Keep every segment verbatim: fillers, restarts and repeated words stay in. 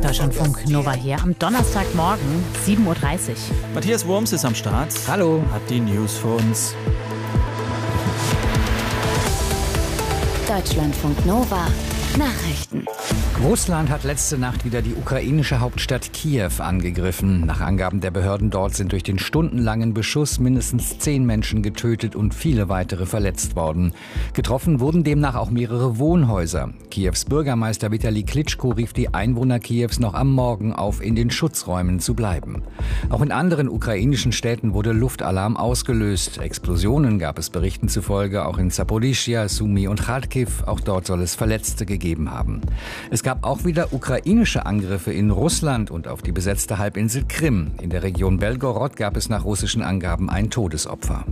Deutschlandfunk Nova hier am Donnerstagmorgen, sieben Uhr dreißig. Matthias Wurms ist am Start. Hallo. Hat die News für uns. Deutschlandfunk Nova Nachrichten. Russland hat letzte Nacht wieder die ukrainische Hauptstadt Kiew angegriffen. Nach Angaben der Behörden dort sind durch den stundenlangen Beschuss mindestens zehn Menschen getötet und viele weitere verletzt worden. Getroffen wurden demnach auch mehrere Wohnhäuser. Kiews Bürgermeister Vitali Klitschko rief die Einwohner Kiews noch am Morgen auf, in den Schutzräumen zu bleiben. Auch in anderen ukrainischen Städten wurde Luftalarm ausgelöst. Explosionen gab es Berichten zufolge auch in Saporischschja, Sumy und Charkiw. Auch dort soll es Verletzte gegeben haben. Es gab auch wieder ukrainische Angriffe in Russland und auf die besetzte Halbinsel Krim. In der Region Belgorod gab es nach russischen Angaben ein Todesopfer.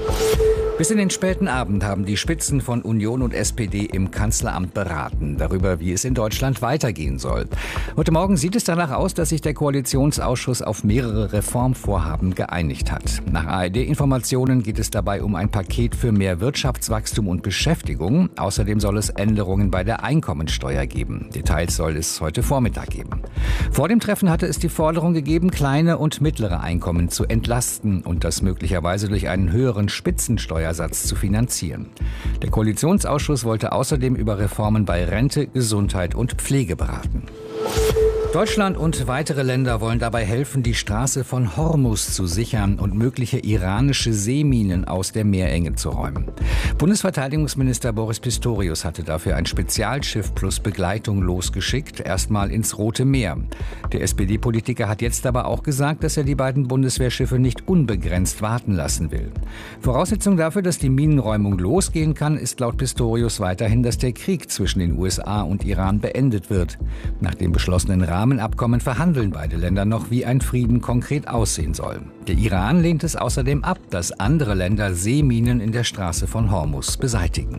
Bis in den späten Abend haben die Spitzen von Union und S P D im Kanzleramt beraten, darüber, wie es in Deutschland weitergehen soll. Heute Morgen sieht es danach aus, dass sich der Koalitionsausschuss auf mehrere Reformvorhaben geeinigt hat. Nach A R D-Informationen geht es dabei um ein Paket für mehr Wirtschaftswachstum und Beschäftigung. Außerdem soll es Änderungen bei der Einkommensteuer geben. Details soll es heute Vormittag geben. Vor dem Treffen hatte es die Forderung gegeben, kleine und mittlere Einkommen zu entlasten und das möglicherweise durch einen höheren Spitzensteuer Steuersatz zu finanzieren. Der Koalitionsausschuss wollte außerdem über Reformen bei Rente, Gesundheit und Pflege beraten. Deutschland und weitere Länder wollen dabei helfen, die Straße von Hormuz zu sichern und mögliche iranische Seeminen aus der Meerenge zu räumen. Bundesverteidigungsminister Boris Pistorius hatte dafür ein Spezialschiff plus Begleitung losgeschickt, erstmal ins Rote Meer. Der S P D-Politiker hat jetzt aber auch gesagt, dass er die beiden Bundeswehrschiffe nicht unbegrenzt warten lassen will. Voraussetzung dafür, dass die Minenräumung losgehen kann, ist laut Pistorius weiterhin, dass der Krieg zwischen den U S A und Iran beendet wird. Nach dem beschlossenen Rahmenabkommen verhandeln beide Länder noch, wie ein Frieden konkret aussehen soll. Der Iran lehnt es außerdem ab, dass andere Länder Seeminen in der Straße von Hormuz beseitigen.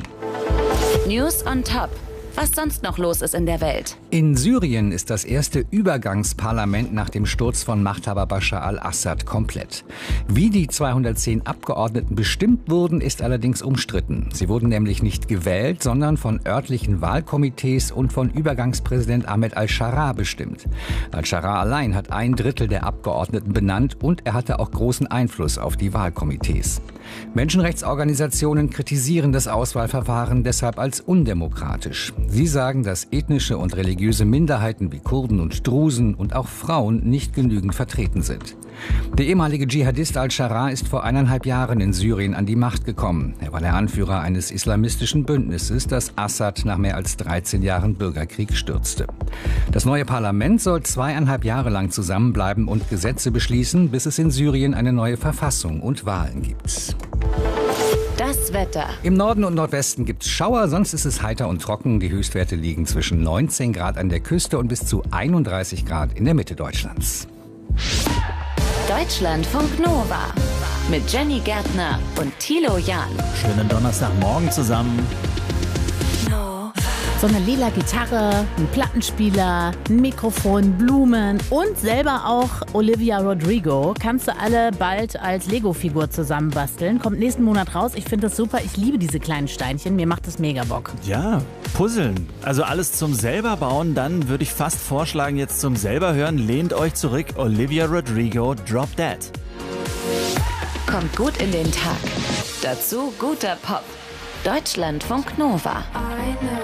News on top. Was sonst noch los ist in der Welt. In Syrien ist das erste Übergangsparlament nach dem Sturz von Machthaber Bashar al-Assad komplett. Wie die zweihundertzehn Abgeordneten bestimmt wurden, ist allerdings umstritten. Sie wurden nämlich nicht gewählt, sondern von örtlichen Wahlkomitees und von Übergangspräsident Ahmed al-Sharaa bestimmt. Al-Sharaa allein hat ein Drittel der Abgeordneten benannt und er hatte auch großen Einfluss auf die Wahlkomitees. Menschenrechtsorganisationen kritisieren das Auswahlverfahren deshalb als undemokratisch. Sie sagen, dass ethnische und religiöse Minderheiten wie Kurden und Drusen und auch Frauen nicht genügend vertreten sind. Der ehemalige Dschihadist al-Sharaa ist vor eineinhalb Jahren in Syrien an die Macht gekommen. Er war der Anführer eines islamistischen Bündnisses, das Assad nach mehr als dreizehn Jahren Bürgerkrieg stürzte. Das neue Parlament soll zweieinhalb Jahre lang zusammenbleiben und Gesetze beschließen, bis es in Syrien eine neue Verfassung und Wahlen gibt. Das Wetter. Im Norden und Nordwesten gibt es Schauer, sonst ist es heiter und trocken. Die Höchstwerte liegen zwischen neunzehn Grad an der Küste und bis zu einunddreißig Grad in der Mitte Deutschlands. Deutschlandfunk Nova mit Jenny Gärtner und Thilo Jahn. Schönen Donnerstagmorgen zusammen. So eine lila Gitarre, ein Plattenspieler, ein Mikrofon, Blumen und selber auch Olivia Rodrigo. Kannst du alle bald als Lego-Figur zusammenbasteln. Kommt nächsten Monat raus. Ich finde das super. Ich liebe diese kleinen Steinchen. Mir macht das mega Bock. Ja, puzzeln. Also alles zum selber bauen. Dann würde ich fast vorschlagen, jetzt zum selber hören. Lehnt euch zurück. Olivia Rodrigo, Drop Dead. Kommt gut in den Tag. Dazu guter Pop. Deutschlandfunk Nova. I know